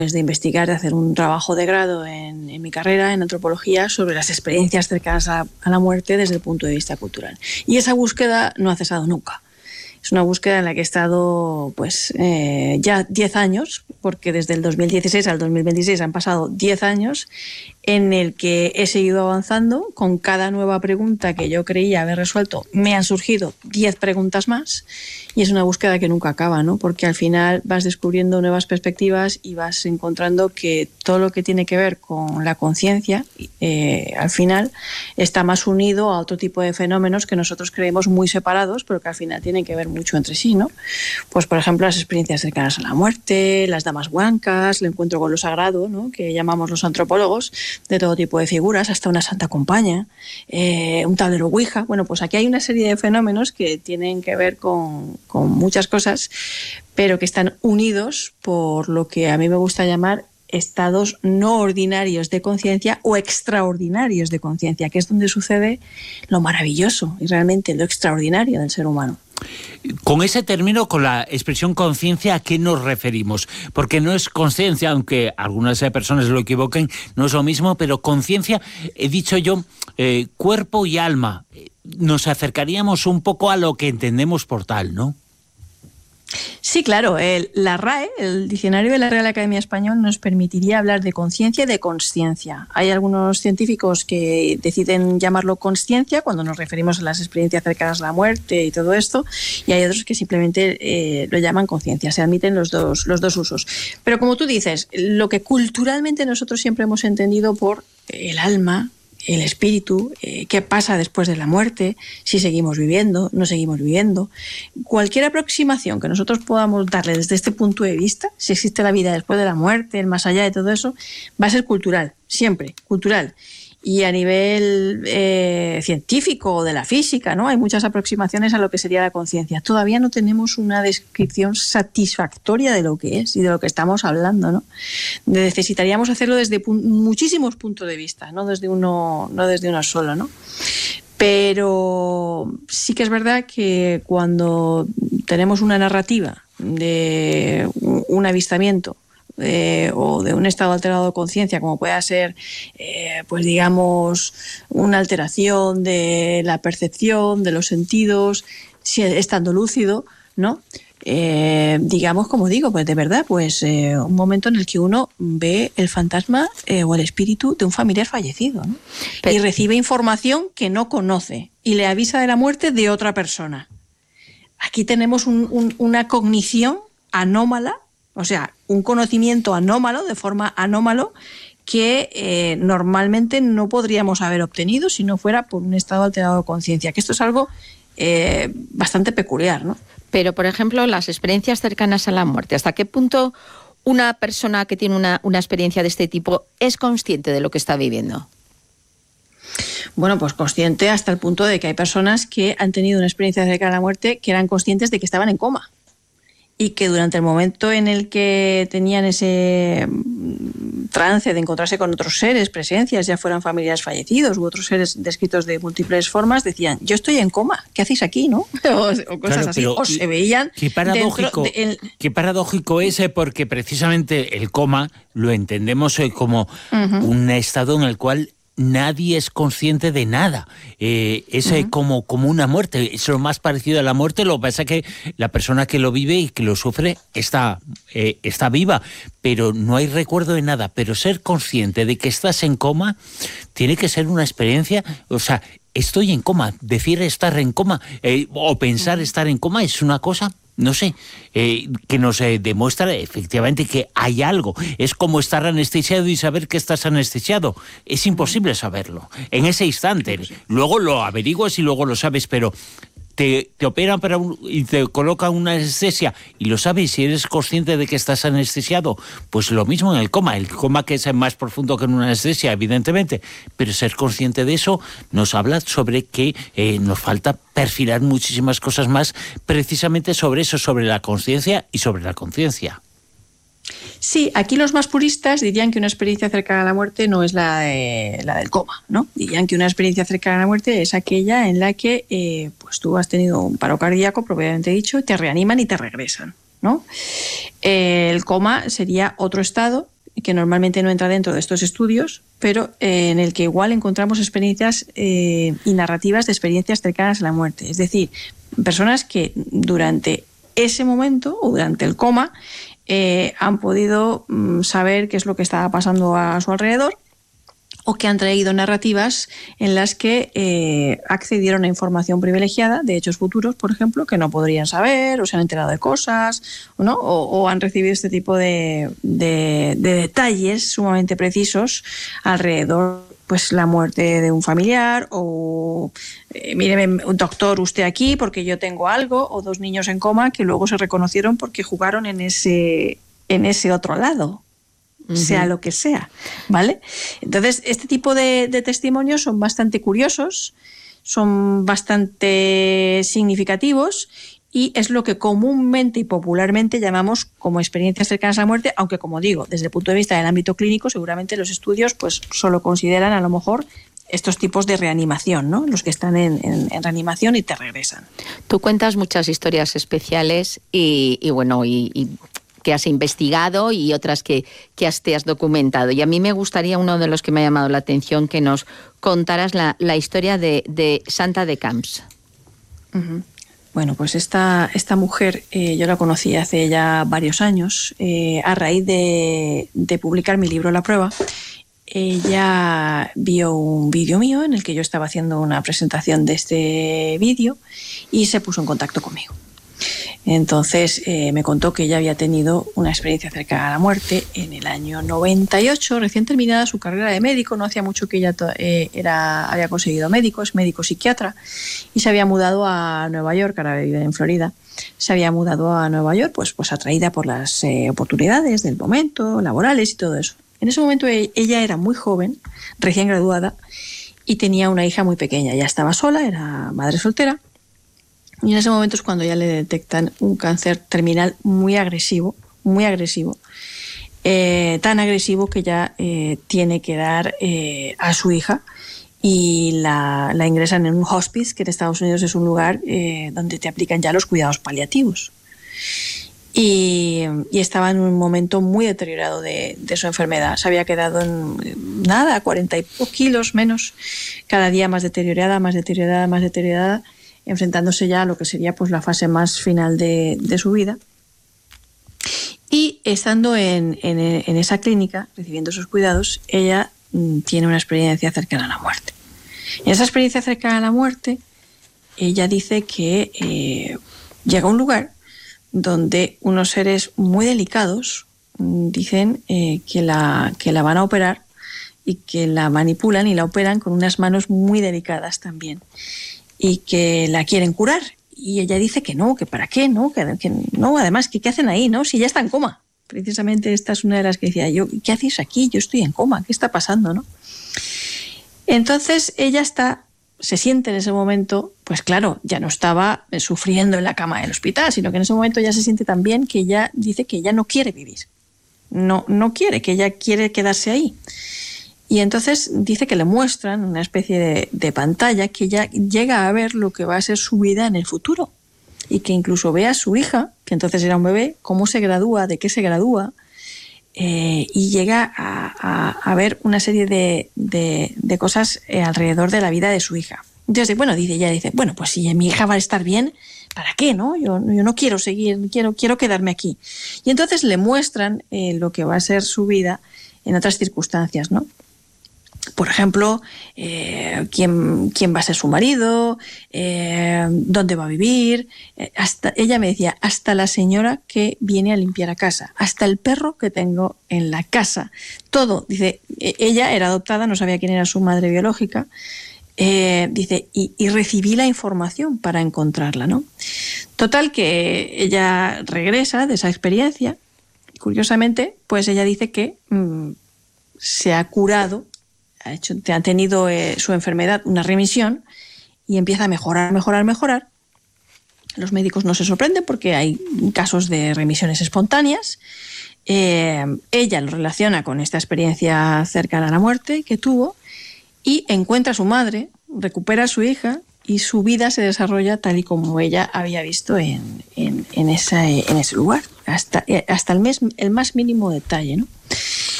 de investigar, de hacer un trabajo de grado en mi carrera en antropología sobre las experiencias cercanas a la muerte desde el punto de vista cultural. Y esa búsqueda no ha cesado nunca. Es una búsqueda en la que he estado ya 10 años, porque desde el 2016 al 2026 han pasado 10 años en el que he seguido avanzando. Con cada nueva pregunta que yo creía haber resuelto, me han surgido 10 preguntas más, y es una búsqueda que nunca acaba, ¿no? Porque al final vas descubriendo nuevas perspectivas y vas encontrando que todo lo que tiene que ver con la conciencia al final está más unido a otro tipo de fenómenos que nosotros creemos muy separados, pero que al final tienen que ver mucho entre sí, ¿no? Pues por ejemplo las experiencias cercanas a la muerte, las damas blancas, el encuentro con lo sagrado, ¿no?, que llamamos los antropólogos, de todo tipo de figuras, hasta una santa compaña, un tablero Ouija. Bueno, pues aquí hay una serie de fenómenos que tienen que ver con muchas cosas, pero que están unidos por lo que a mí me gusta llamar estados no ordinarios de conciencia o extraordinarios de conciencia, que es donde sucede lo maravilloso y realmente lo extraordinario del ser humano. Con ese término, con la expresión conciencia, ¿a qué nos referimos? Porque no es conciencia, aunque algunas personas lo equivoquen, no es lo mismo, pero conciencia, he dicho yo, cuerpo y alma. Nos acercaríamos un poco a lo que entendemos por tal, ¿no? Sí, claro. La RAE, el diccionario de la Real Academia Española, nos permitiría hablar de conciencia y de consciencia. Hay algunos científicos que deciden llamarlo consciencia cuando nos referimos a las experiencias cercanas a la muerte y todo esto, y hay otros que simplemente lo llaman conciencia. Se admiten los dos usos. Pero como tú dices, lo que culturalmente nosotros siempre hemos entendido por el alma, el espíritu, qué pasa después de la muerte, si seguimos viviendo, no seguimos viviendo. Cualquier aproximación que nosotros podamos darle desde este punto de vista, si existe la vida después de la muerte, el más allá de todo eso, va a ser cultural, siempre, cultural. Y a nivel científico o de la física, ¿no?, hay muchas aproximaciones a lo que sería la conciencia. Todavía no tenemos una descripción satisfactoria de lo que es y de lo que estamos hablando, ¿no? Necesitaríamos hacerlo desde muchísimos puntos de vista, no desde uno solo, ¿no? Pero sí que es verdad que cuando tenemos una narrativa de un avistamiento o de un estado alterado de conciencia, como pueda ser, pues digamos, una alteración de la percepción, de los sentidos, si estando lúcido, ¿no? Digamos, como digo, pues de verdad, pues un momento en el que uno ve el fantasma o el espíritu de un familiar fallecido, ¿no? Y recibe información que no conoce y le avisa de la muerte de otra persona. Aquí tenemos una cognición anómala, o sea, un conocimiento anómalo, de forma anómalo, que normalmente no podríamos haber obtenido si no fuera por un estado alterado de conciencia, que esto es algo bastante peculiar, ¿no? Pero, por ejemplo, las experiencias cercanas a la muerte, ¿hasta qué punto una persona que tiene una experiencia de este tipo es consciente de lo que está viviendo? Bueno, pues consciente hasta el punto de que hay personas que han tenido una experiencia cercana a la muerte que eran conscientes de que estaban en coma. Y que durante el momento en el que tenían ese trance de encontrarse con otros seres, presencias, ya fueran familiares fallecidos u otros seres descritos de múltiples formas, decían, yo estoy en coma, ¿qué hacéis aquí, no? O cosas así, o se veían... Qué paradójico es, porque precisamente el coma lo entendemos como un estado en el cual nadie es consciente de nada. Es como una muerte. Es lo más parecido a la muerte. Lo que pasa es que la persona que lo vive y que lo sufre está viva, pero no hay recuerdo de nada. Pero ser consciente de que estás en coma tiene que ser una experiencia. O sea, estoy en coma. Decir estar en coma o pensar estar en coma es una cosa, no sé, que nos demuestra efectivamente que hay algo. Es como estar anestesiado y saber que estás anestesiado. Es imposible saberlo en ese instante. Luego lo averiguas y luego lo sabes, pero te operan y te colocan una anestesia y lo sabes si eres consciente de que estás anestesiado. Pues lo mismo en el coma que es más profundo que en una anestesia, evidentemente, pero ser consciente de eso nos habla sobre que nos falta perfilar muchísimas cosas más precisamente sobre eso, sobre la consciencia y sobre la conciencia. Sí, aquí los más puristas dirían que una experiencia cercana a la muerte no es la del coma, ¿no? Dirían que una experiencia cercana a la muerte es aquella en la que pues tú has tenido un paro cardíaco, propiamente dicho, y te reaniman y te regresan. ¿no? El coma sería otro estado que normalmente no entra dentro de estos estudios, pero en el que igual encontramos experiencias y narrativas de experiencias cercanas a la muerte. Es decir, personas que durante ese momento o durante el coma han podido saber qué es lo que estaba pasando a su alrededor, o que han traído narrativas en las que accedieron a información privilegiada de hechos futuros, por ejemplo, que no podrían saber, o se han enterado de cosas, ¿no? o han recibido este tipo de detalles sumamente precisos alrededor, pues la muerte de un familiar, o míreme, doctor, usted aquí porque yo tengo algo, o 2 niños en coma que luego se reconocieron porque jugaron en ese otro lado. Sea lo que sea, ¿vale? Entonces, este tipo de testimonios son bastante curiosos, son bastante significativos, y es lo que comúnmente y popularmente llamamos como experiencias cercanas a la muerte, aunque, como digo, desde el punto de vista del ámbito clínico, seguramente los estudios pues solo consideran a lo mejor estos tipos de reanimación, ¿no? Los que están en reanimación y te regresan. Tú cuentas muchas historias especiales y que has investigado y otras que te has documentado. Y a mí me gustaría, uno de los que me ha llamado la atención, que nos contaras la historia de Santa de Camps. Uh-huh. Bueno, pues esta mujer yo la conocí hace ya varios años a raíz de publicar mi libro La Prueba. Ella vio un vídeo mío en el que yo estaba haciendo una presentación de este vídeo y se puso en contacto conmigo. Entonces me contó que ella había tenido una experiencia cercana a la muerte en el año 98, recién terminada su carrera de médico. No hacía mucho que ella había conseguido es médico psiquiatra, y se había mudado a Nueva York, ahora vive en Florida. Se había mudado a Nueva York pues atraída por las oportunidades del momento, laborales y todo eso. En ese momento ella era muy joven, recién graduada, y tenía una hija muy pequeña. Ya estaba sola, era madre soltera. Y en ese momento es cuando ya le detectan un cáncer terminal muy agresivo, tan agresivo que ya tiene que dar a su hija, y la ingresan en un hospice, que en Estados Unidos es un lugar donde te aplican ya los cuidados paliativos. Y estaba en un momento muy deteriorado de su enfermedad. Se había quedado en 40 y pocos kilos menos, cada día más deteriorada, enfrentándose ya a lo que sería pues la fase más final de su vida. Y estando en esa clínica, recibiendo esos cuidados, ella tiene una experiencia cercana a la muerte. En esa experiencia cercana a la muerte, ella dice que llega a un lugar donde unos seres muy delicados dicen que la van a operar, y que la manipulan y la operan con unas manos muy delicadas también, y que la quieren curar. Y ella dice que no, que para qué, ¿no? Que no, además, ¿qué hacen ahí, no? Si ya está en coma. Precisamente esta es una de las que decía yo, ¿qué hacéis aquí? Yo estoy en coma, ¿qué está pasando, no? Entonces ella se siente en ese momento, pues claro, ya no estaba sufriendo en la cama del hospital, sino que en ese momento ya se siente tan bien que ella dice que ella no quiere vivir. No quiere, que ella quiere quedarse ahí. Y entonces dice que le muestran una especie de pantalla, que ella llega a ver lo que va a ser su vida en el futuro, y que incluso ve a su hija, que entonces era un bebé, cómo se gradúa, de qué se gradúa, y llega a ver una serie de cosas alrededor de la vida de su hija. Entonces, ella dice, pues si mi hija va a estar bien, ¿para qué, no? Yo no quiero seguir, quiero quedarme aquí. Y entonces le muestran lo que va a ser su vida en otras circunstancias, ¿no? Por ejemplo, quién va a ser su marido, dónde va a vivir. Ella me decía, hasta la señora que viene a limpiar a casa, hasta el perro que tengo en la casa. Todo, dice, ella era adoptada, no sabía quién era su madre biológica. Dice, y recibí la información para encontrarla, ¿no? Total, que ella regresa de esa experiencia. Curiosamente, pues ella dice que se ha curado, ha tenido su enfermedad una remisión, y empieza a mejorar. Los médicos no se sorprenden porque hay casos de remisiones espontáneas. Ella lo relaciona con esta experiencia cercana a la muerte que tuvo, y encuentra a su madre, recupera a su hija, y su vida se desarrolla tal y como ella había visto en ese lugar. hasta el más mínimo detalle, ¿no?